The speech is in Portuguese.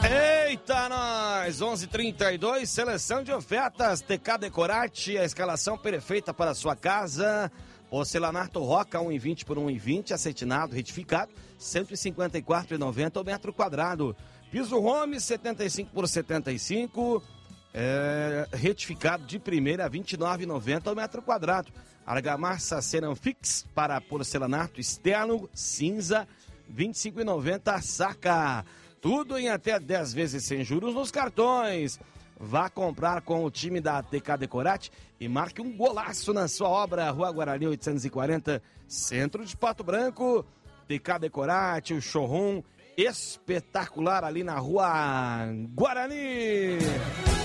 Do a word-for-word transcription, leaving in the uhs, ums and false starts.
Eita, nós! onze e trinta e dois, seleção de ofertas, T K Decorate, a escalação perfeita para a sua casa. Porcelanato Roca, um e vinte por um e vinte, acetinado, retificado, cento e cinquenta e quatro reais e noventa centavos o metro quadrado. Piso Home, setenta e cinco por setenta e cinco, é, retificado de primeira, vinte e nove reais e noventa centavos o metro quadrado. Argamassa Ceramfix para porcelanato externo, cinza, vinte e cinco reais e noventa centavos saca. Tudo em até dez vezes sem juros nos cartões. Vá comprar com o time da T K Decorate e marque um golaço na sua obra. Rua Guarani oitocentos e quarenta, centro de Pato Branco. T K Decorate, o showroom espetacular ali na Rua Guarani.